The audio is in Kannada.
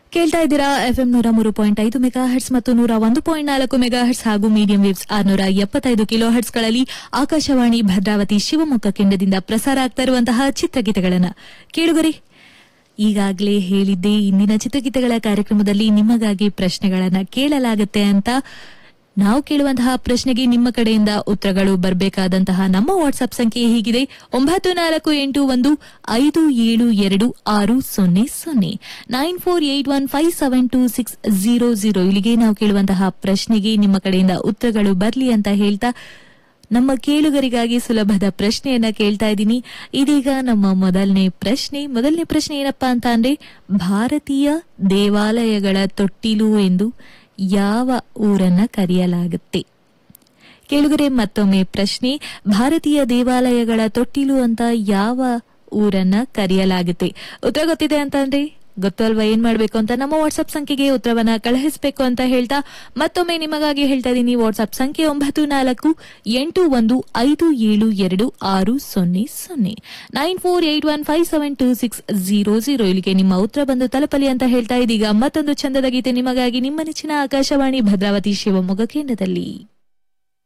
ಕೇಳ್ತಾ ಇದ್ದೀರಾ ಎಫ್ಎಂ 103.5 ಮೆಗಾ ಹರ್ಟ್ಸ್ ಮತ್ತು 101.4 ಮೆಗಾ ಹರ್ಟ್ಸ್ ಹಾಗೂ medium waves 675 kilo ಹರ್ಟ್ಸ್ಗಳಲ್ಲಿ Akashvani Bhadravati Shivamogga ಕೇಂದ್ರದಿಂದ ಪ್ರಸಾರ ಆಗ್ತಾ ಇರುವಂತಹ ಚಿತ್ರಗೀತೆಗಳನ್ನ ಕೇಳುಗರೆ. ಈಗಾಗಲೇ ಹೇಳಿದ್ದೆ, ಇಂದಿನ ಚಿತ್ರಗೀತೆಗಳ ಕಾರ್ಯಕ್ರಮದಲ್ಲಿ ನಿಮಗಾಗಿ ಪ್ರಶ್ನೆಗಳನ್ನ ಕೇಳಲಾಗುತ್ತೆ ಅಂತ. ನಾವು ಕೇಳುವಂತಹ ಪ್ರಶ್ನೆಗೆ ನಿಮ್ಮ ಕಡೆಯಿಂದ ಉತ್ತರಗಳು ಬರಬೇಕಾದಂತಹ ನಮ್ಮ ವಾಟ್ಸ್ಆಪ್ ಸಂಖ್ಯೆ ಹೀಗಿದೆ: 9481572600 9481572600. ಇಲ್ಲಿಗೆ ನಾವು ಕೇಳುವಂತಹ ಪ್ರಶ್ನೆಗೆ ನಿಮ್ಮ ಕಡೆಯಿಂದ ಉತ್ತರಗಳು ಬರಲಿ ಅಂತ ಹೇಳ್ತಾ ನಮ್ಮ ಕೇಳುಗರಿಗಾಗಿ ಸುಲಭದ ಪ್ರಶ್ನೆಯನ್ನ ಕೇಳ್ತಾ ಇದ್ದೀನಿ. ಇದೀಗ ನಮ್ಮ ಮೊದಲನೇ ಪ್ರಶ್ನೆ ಏನಪ್ಪಾ ಅಂತ ಅಂದ್ರೆ, ಭಾರತೀಯ ದೇವಾಲಯಗಳ ತೊಟ್ಟಿಲು ಎಂದು ಯಾವ ಊರನ್ನ ಕರೆಯಲಾಗುತ್ತೆ? ಕೇಳುಗರೆ, ಮತ್ತೊಮ್ಮೆ ಪ್ರಶ್ನೆ: ಭಾರತೀಯ ದೇವಾಲಯಗಳ ತೊಟ್ಟಿಲು ಅಂತ ಯಾವ ಊರನ್ನ ಕರೆಯಲಾಗುತ್ತೆ? ಉತ್ತರ ಗೊತ್ತಿದೆ ಅಂತಂದ್ರೆ ಗೊತ್ತು ಅಲ್ವಾ ಏನ್ ಮಾಡ್ಬೇಕು ಅಂತ? ನಮ್ಮ ವಾಟ್ಸ್ಆಪ್ ಸಂಖ್ಯೆಗೆ ಉತ್ತರವನ್ನ ಕಳುಹಿಸಬೇಕು ಅಂತ ಹೇಳ್ತಾ ಮತ್ತೊಮ್ಮೆ ನಿಮಗಾಗಿ ಹೇಳ್ತಾ ಇದೀನಿ. ವಾಟ್ಸ್ಆಪ್ ಸಂಖ್ಯೆ 9481572600 9481572600. ಇಲ್ಲಿಗೆ ನಿಮ್ಮ ಉತ್ತರ ಬಂದು ತಲುಪಲಿ ಅಂತ ಹೇಳ್ತಾ ಇದೀಗ ಮತ್ತೊಂದು ಚಂದದ ಗೀತೆ ನಿಮಗಾಗಿ ನಿಮ್ಮ ನೆಚ್ಚಿನ ಆಕಾಶವಾಣಿ ಭದ್ರಾವತಿ ಶಿವಮೊಗ್ಗ ಕೇಂದ್ರದಲ್ಲಿ.